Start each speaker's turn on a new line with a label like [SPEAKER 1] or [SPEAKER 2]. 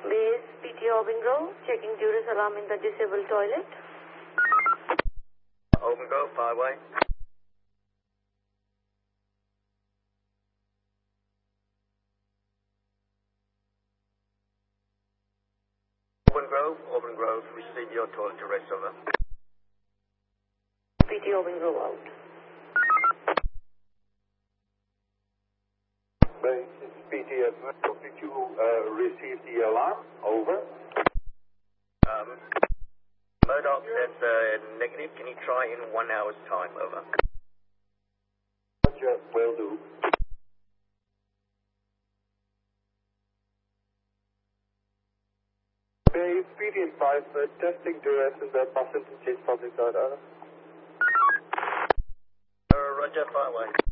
[SPEAKER 1] Base PT Auburn Grove, checking Judas alarm in the disabled toilet.
[SPEAKER 2] Auburn Grove, Fireway. Auburn Grove, receive your toilet to rest, over.
[SPEAKER 1] PT Auburn Grove out.
[SPEAKER 3] Base, this is PTF. Did you receive the alarm? Over.
[SPEAKER 2] Murdoch says negative. Can you try in 1 hour's time, over?
[SPEAKER 3] Roger, will do. Base, PTN5, testing duress in the passenger change public order.
[SPEAKER 2] Roger, Fireway.